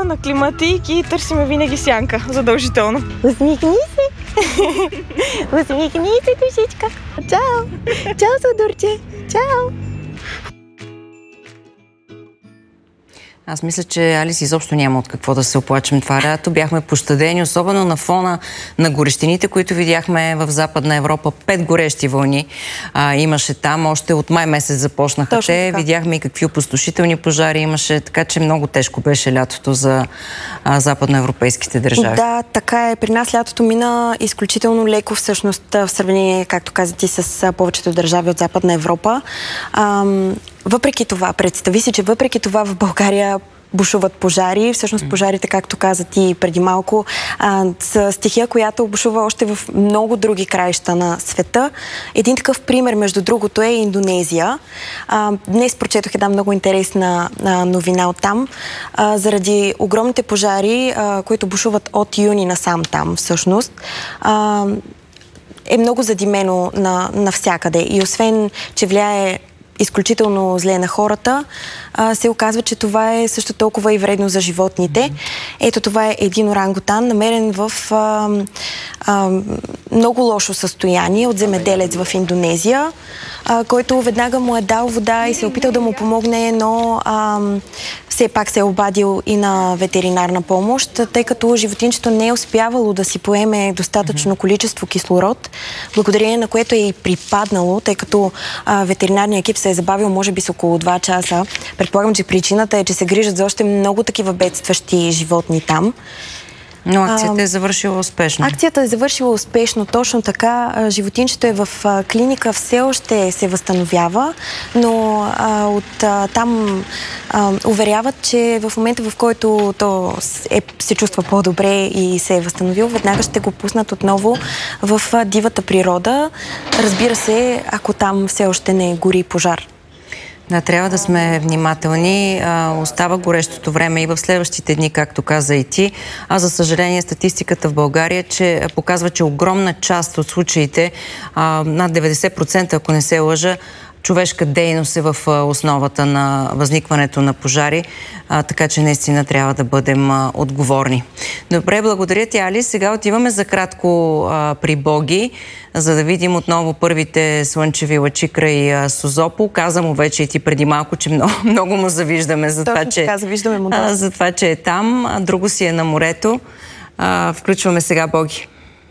на климатик и търсиме винаги сянка, задължително. Усмихни се! Усмихни се, душичка! Чао! Чао, Сладурче! Чао! Аз мисля, че Алис изобщо няма от какво да се оплачем това лято. Бяхме пощадени, особено на фона на горещините, които видяхме в Западна Европа. 5 горещи вълни имаше там. Още от май месец започнаха точно те. така. Видяхме и какви опустошителни пожари имаше, така че много тежко беше лятото за западноевропейските държави. Да, така е. При нас лятото мина изключително леко, всъщност, в сравнение, както каза ти, с повечето държави от Западна Европа. Въпреки това, представи си, че въпреки това в България бушуват пожари. Всъщност пожарите, както каза ти преди малко, са стихия, която бушува още в много други краища на света. Един такъв пример, между другото, е Индонезия. Днес прочетох една много интересна новина оттам. Заради огромните пожари, които бушуват от юни насам там, всъщност, е много задимено навсякъде. И освен, че влияе изключително зле на хората, се оказва, че това е също толкова и вредно за животните. Ето, това е един орангутан, намерен в много лошо състояние от земеделец в Индонезия, който веднага му е дал вода и се е опитал да му помогне, но все пак се е обадил и на ветеринарна помощ, тъй като животинчето не е успявало да си поеме достатъчно количество кислород, благодарение на което е и припаднало, тъй като ветеринарният екип се е забавил може би с около 2 часа. Предполагам, че причината е, че се грижат за още много такива бедстващи животни там. Но акцията е завършила успешно. Акцията е завършила успешно, точно така. Животинчето е в клиника, все още се възстановява, но там уверяват, че в момента, в който то се чувства по-добре и се е възстановил, веднага ще го пуснат отново в дивата природа. Разбира се, ако там все още не гори пожар. Да, трябва да сме внимателни. Остава горещото време и в следващите дни, както каза и ти. За съжаление, статистиката в България показва, че огромна част от случаите, над 90%, ако не се лъжа, човешка дейност е в основата на възникването на пожари, така че наистина трябва да бъдем отговорни. Добре, благодаря ти, Али. Сега отиваме за кратко при Боги, за да видим отново първите слънчеви лъчи край Созопол. Каза му вече и ти преди малко, че много му завиждаме за това, че е там. Друго си е на морето. Включваме сега Боги.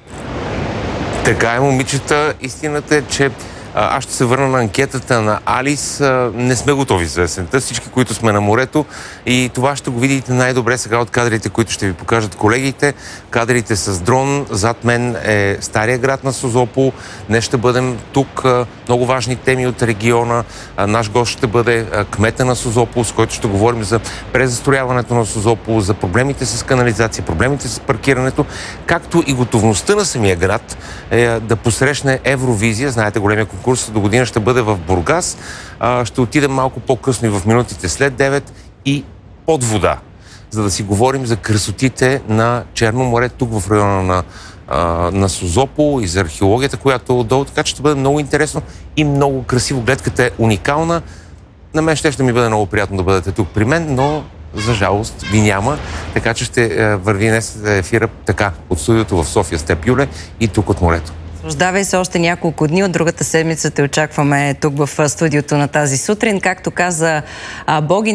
Така е, момичета. Истината е, че аз ще се върна на анкетата на Алис. Не сме готови за есента, всички, които сме на морето. И това ще го видите най-добре сега от кадрите, които ще ви покажат колегите. Кадрите с дрон. Зад мен е стария град на Созопол. Днес ще бъдем тук. Много важни теми от региона. Наш гост ще бъде кмета на Созопол, с който ще говорим за презастрояването на Созопол, за проблемите с канализация, проблемите с паркирането, както и готовността на самия град да посрещне Евровизия. Знаете, големия конкурс до година ще бъде в Бургас. Ще отидем малко по-късно и в минутите след 9 и под вода, за да си говорим за красотите на Черно море, тук в района на Созопол и за археологията, която е отдолу, така че ще бъде много интересно и много красиво. Гледката е уникална. На мен ще ми бъде много приятно да бъдете тук при мен, но за жалост ви няма, така че ще върви днес ефира така от студиото в София с теб, Юле, и тук от морето. Наслаждавай се още няколко дни. От другата седмица те очакваме тук в студиото на тази сутрин. Както каза Боги,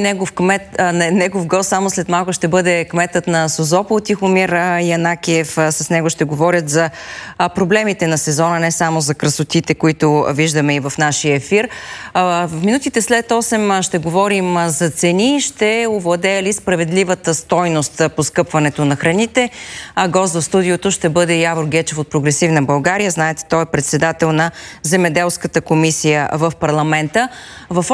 негов гост само след малко ще бъде кметът на Созопол, Тихомир Янакиев. С него ще говорят за проблемите на сезона, не само за красотите, които виждаме и в нашия ефир. В минутите след 8 ще говорим за цени. Ще овладее ли справедливата стойност по скъпването на храните? Гост в студиото ще бъде Явор Гечев от Прогресивна България. Знаете, той е председател на Земеделската комисия в парламента. В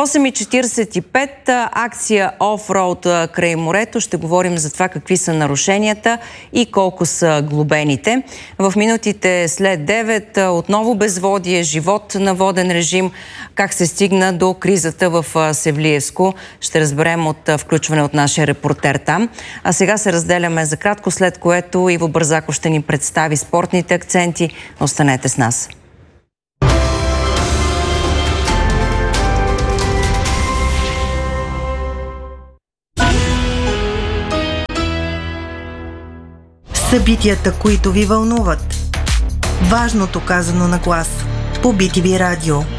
8:45 акция Офроуд край морето. Ще говорим за това какви са нарушенията и колко са глобените. В минутите след 9 отново безводие, живот на воден режим, как се стигна до кризата в Севлиевско. Ще разберем от включване от нашия репортер там. А сега се разделяме за кратко, след което Иво Бързаков ще ни представи спортните акценти. Останете с нас. Събитията, които ви вълнуват. Важното казано на глас по BTV Радио.